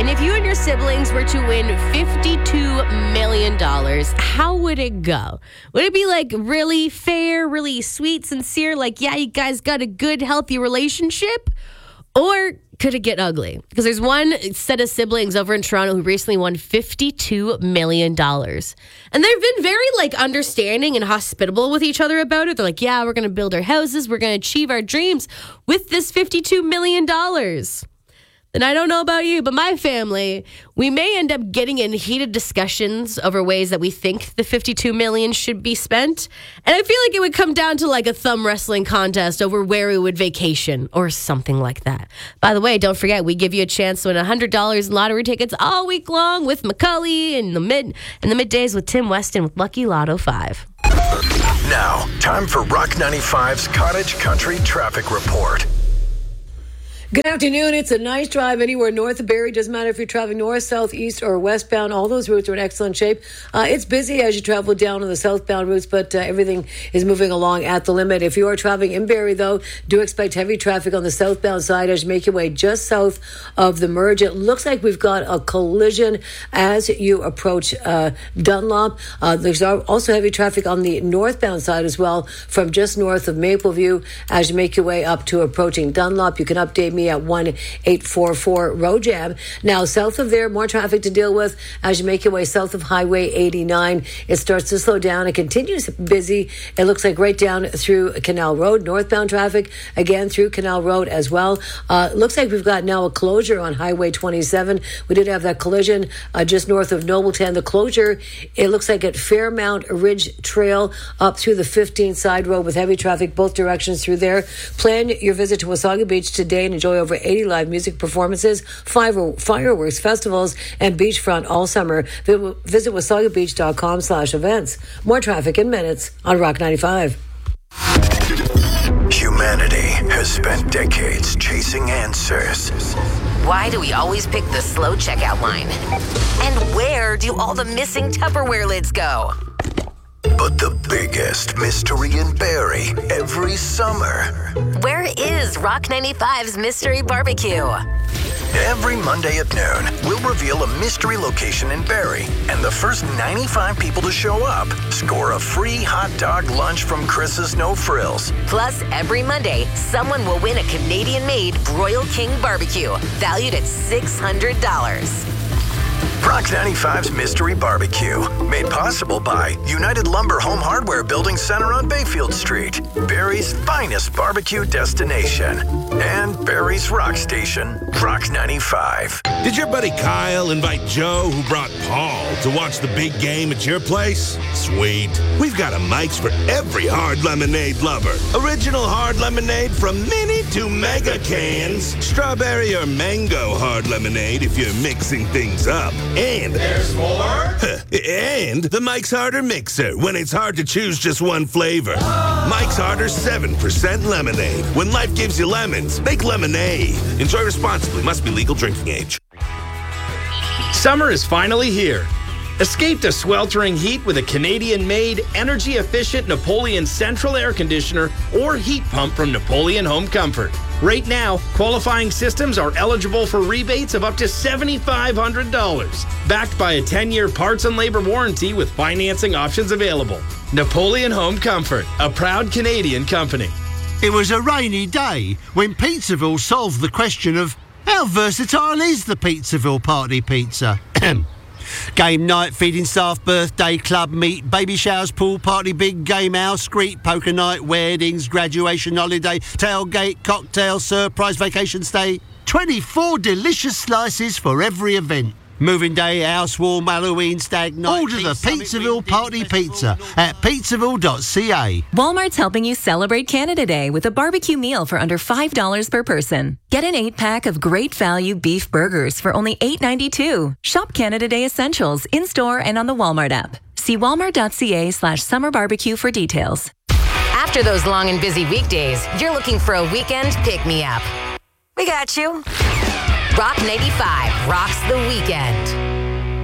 And if you and your siblings were to win $52 million, how would it go? Would it be like really fair, really sweet, sincere, like, yeah, you guys got a good, healthy relationship? Or could it get ugly? Because there's one set of siblings over in Toronto who recently won $52 million. And they've been very understanding and hospitable with each other about it. They're like, yeah, we're going to build our houses. We're going to achieve our dreams with this $52 million. And I don't know about you, but my family, we may end up getting in heated discussions over ways that we think the $52 million should be spent. And I feel like it would come down to a thumb wrestling contest over where we would vacation or something like that. By the way, don't forget, we give you a chance to win $100 in lottery tickets all week long with Macaulay in the middays with Tim Weston with Lucky Lotto 5. Now, time for Rock 95's Cottage Country Traffic Report. Good afternoon. It's a nice drive anywhere north of Barrie. Doesn't matter if you're traveling north, south, east, or westbound. All those routes are in excellent shape. It's busy as you travel down on the southbound routes, but everything is moving along at the limit. If you are traveling in Barrie, though, do expect heavy traffic on the southbound side as you make your way just south of the merge. It looks like we've got a collision as you approach Dunlop. There's also heavy traffic on the northbound side as well from just north of Mapleview as you make your way up to approaching Dunlop. You can update me at 1844 Road Jam. Now, south of there, more traffic to deal with as you make your way south of Highway 89. It starts to slow down. It continues busy. It looks like right down through Canal Road. Northbound traffic, again, through Canal Road as well. Looks like we've got now a closure on Highway 27. We did have that collision just north of Nobleton. The closure, it looks like at Fairmount Ridge Trail up through the 15 side road with heavy traffic both directions through there. Plan your visit to Wasaga Beach today and enjoy over 80 live music performances, fireworks, festivals, and beachfront all summer. Visit wasagabeach.com/events. More traffic in minutes on Rock 95. Humanity has spent decades chasing answers. Why do we always pick the slow checkout line? And where do all the missing Tupperware lids go? But the biggest mystery in Barrie every summer. Where is Rock 95's Mystery Barbecue? Every Monday at noon, we'll reveal a mystery location in Barrie, and the first 95 people to show up score a free hot dog lunch from Chris's No Frills. Plus, every Monday, someone will win a Canadian-made Royal King Barbecue, valued at $600. Rock 95's Mystery Barbecue, made possible by United Lumber Home Hardware Building Center on Bayfield Street, Barrie's finest barbecue destination, and Barrie's rock station, Rock 95. Did your buddy Kyle invite Joe, who brought Paul, to watch the big game at your place? Sweet. We've got a Mike's for every hard lemonade lover. Original hard lemonade from mini to mega cans. Strawberry or mango hard lemonade if you're mixing things up. And there's more? And the Mike's Harder Mixer when it's hard to choose just one flavor. Mike's Harder 7% lemonade. When life gives you lemons, make lemonade. Enjoy responsibly. Must be legal drinking age. Summer is finally here. Escape the sweltering heat with a Canadian-made, energy-efficient Napoleon Central Air Conditioner or heat pump from Napoleon Home Comfort. Right now, qualifying systems are eligible for rebates of up to $7,500. Backed by a 10-year parts and labor warranty with financing options available. Napoleon Home Comfort, a proud Canadian company. It was a rainy day when Pizzaville solved the question of how versatile is the Pizzaville Party Pizza? Game night, feeding staff, birthday, club meet, baby showers, pool party, big game house, street poker night, weddings, graduation holiday, tailgate, cocktail, surprise vacation stay. 24 delicious slices for every event. Moving day, house warm, Halloween, stag night. Order the Pizzaville Party Pizza at pizzaville.ca. Walmart's helping you celebrate Canada Day with a barbecue meal for under $5 per person. Get an 8-pack of great value beef burgers for only $8.92. Shop Canada Day Essentials in-store and on the Walmart app. See walmart.ca/summer barbecue for details. After those long and busy weekdays, you're looking for a weekend pick-me-up. We got you. Rock 95 rocks the weekend.